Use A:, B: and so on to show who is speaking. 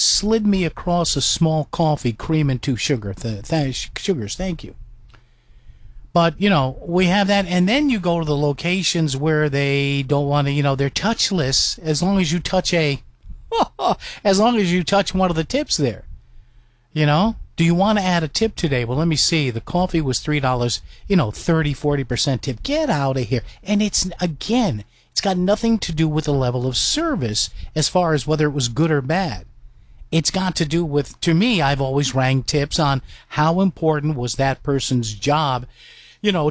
A: slid me across a small coffee, cream and 2 sugars. Thank you. But, we have that. And then you go to the locations where they don't want to, they're touchless as long as you touch as long as you touch one of the tips there. Do you want to add a tip today? Well, let me see. The coffee was $3, 30-40% tip. Get out of here. And it's got nothing to do with the level of service as far as whether it was good or bad. It's got to do with, to me, I've always ranked tips on how important was that person's job,